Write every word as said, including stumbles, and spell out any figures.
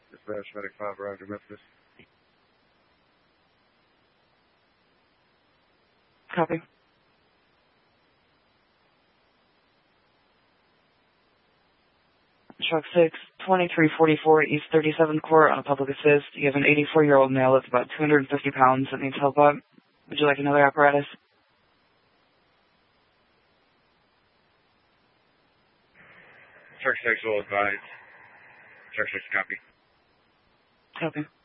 Dispatch Medic five, Roger, Memphis. Copy. Truck six, twenty-three forty-four East thirty-seventh Court on a public assist. You have an eighty-four-year-old male that's about two hundred fifty pounds that needs help out. Would you like another apparatus? Truck six will advise. Truck six, copy. Copy.